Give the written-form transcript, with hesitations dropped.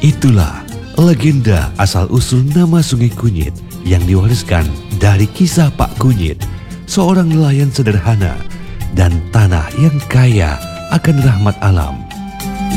Itulah legenda asal-usul nama Sungai Kunyit yang diwariskan dari kisah Pak Kunyit, seorang nelayan sederhana dan tanah yang kaya akan rahmat alam.